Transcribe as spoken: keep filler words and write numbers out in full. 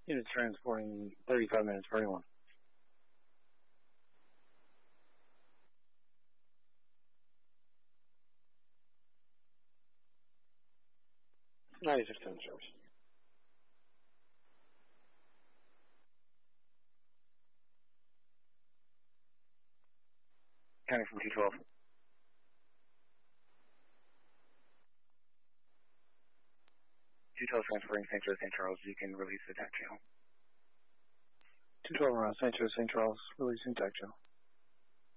Unit transporting thirty-five minutes for anyone. ninety-six ten service. County from two twelve. two twelve transferring Saint Joe, Saint Charles. You can release the attack channel. two twelve around Saint Joe, Saint Charles. Releasing attack channel.